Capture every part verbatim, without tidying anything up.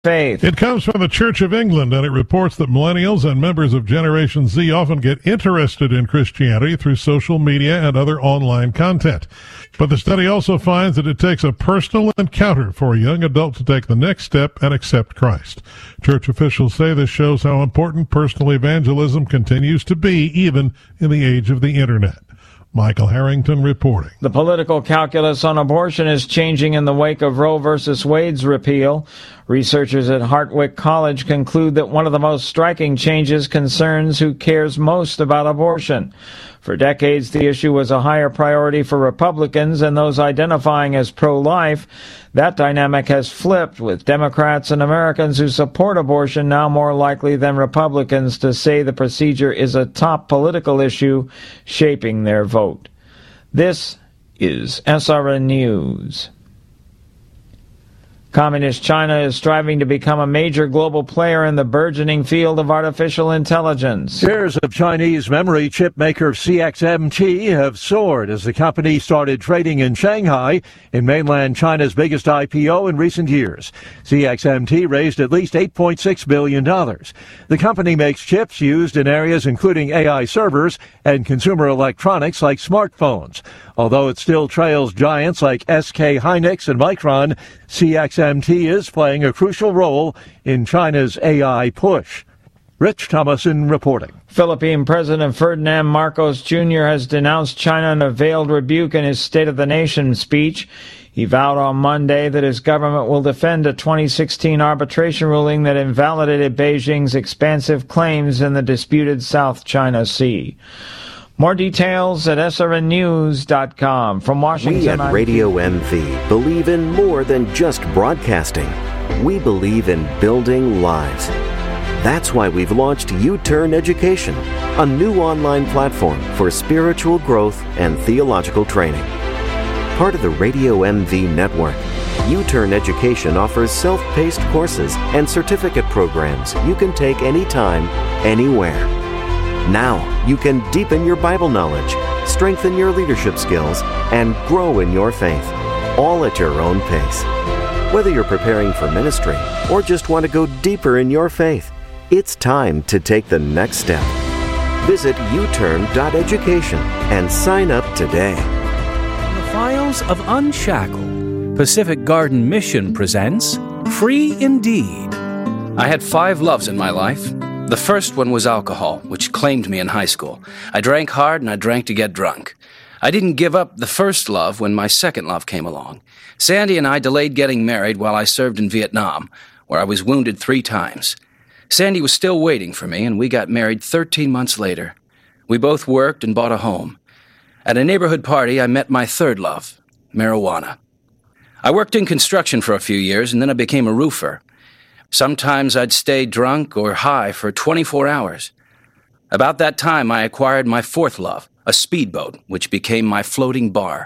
faith. It comes from the Church of England, and it reports that millennials and members of Generation Z often get interested in Christianity through social media and other online content. But the study also finds that it takes a personal encounter for a young adult to take the next step and accept Christ. Church officials say this shows how important personal evangelism continues to be, even in the age of the Internet. Michael Harrington reporting. The political calculus on abortion is changing in the wake of Roe versus Wade's repeal. Researchers at Hartwick College conclude that one of the most striking changes concerns who cares most about abortion. For decades, the issue was a higher priority for Republicans and those identifying as pro-life. That dynamic has flipped, with Democrats and Americans who support abortion now more likely than Republicans to say the procedure is a top political issue shaping their vote. This is S R N News. Communist China is striving to become a major global player in the burgeoning field of artificial intelligence. Shares of Chinese memory chip maker C X M T have soared as the company started trading in Shanghai, in mainland China's biggest I P O in recent years. C X M T raised at least eight point six billion dollars. The company makes chips used in areas including A I servers and consumer electronics like smartphones. Although it still trails giants like S K Hynix and Micron, C X M T is playing a crucial role in China's A I push. Rich Thomason reporting. Philippine President Ferdinand Marcos Junior has denounced China in a veiled rebuke in his State of the Nation speech. He vowed on Monday that his government will defend a twenty sixteen arbitration ruling that invalidated Beijing's expansive claims in the disputed South China Sea. More details at S R N news dot com. From Washington, we at Radio M V believe in more than just broadcasting. We believe in building lives. That's why we've launched U-Turn Education, a new online platform for spiritual growth and theological training. Part of the Radio M V network, U-Turn Education offers self-paced courses and certificate programs you can take anytime, anywhere. Now, you can deepen your Bible knowledge, strengthen your leadership skills, and grow in your faith, all at your own pace. Whether you're preparing for ministry or just want to go deeper in your faith, it's time to take the next step. Visit u turn dot education and sign up today. The Files of Unshackled, Pacific Garden Mission presents Free Indeed. I had five loves in my life. The first one was alcohol, which claimed me in high school. I drank hard and I drank to get drunk. I didn't give up the first love when my second love came along. Sandy and I delayed getting married while I served in Vietnam, where I was wounded three times. Sandy was still waiting for me, and we got married thirteen months later. We both worked and bought a home. At a neighborhood party, I met my third love, marijuana. I worked in construction for a few years, and then I became a roofer. Sometimes I'd stay drunk or high for twenty-four hours. About that time, I acquired my fourth love, a speedboat, which became my floating bar.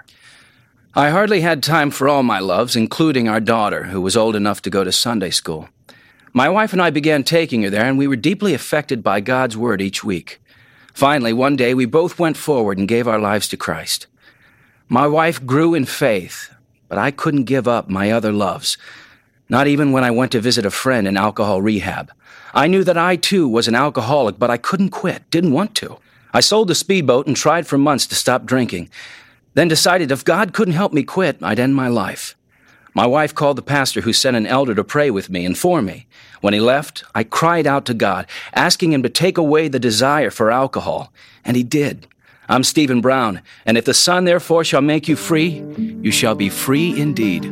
I hardly had time for all my loves, including our daughter, who was old enough to go to Sunday school. My wife and I began taking her there, and we were deeply affected by God's word each week. Finally, one day, we both went forward and gave our lives to Christ. My wife grew in faith, but I couldn't give up my other loves. Not even when I went to visit a friend in alcohol rehab. I knew that I, too, was an alcoholic, but I couldn't quit, didn't want to. I sold the speedboat and tried for months to stop drinking, then decided if God couldn't help me quit, I'd end my life. My wife called the pastor who sent an elder to pray with me and for me. When he left, I cried out to God, asking him to take away the desire for alcohol, and he did. I'm Stephen Brown, and if the Son therefore shall make you free, you shall be free indeed.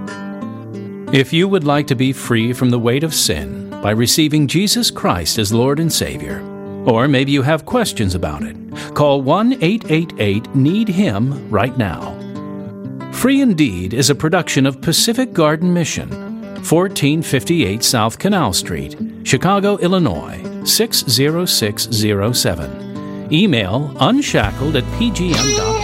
If you would like to be free from the weight of sin by receiving Jesus Christ as Lord and Savior, or maybe you have questions about it, call one eight eight eight need him right now. Free Indeed is a production of Pacific Garden Mission, fourteen fifty-eight South Canal Street, Chicago, Illinois, six zero six zero seven. Email unshackled at p g m dot com.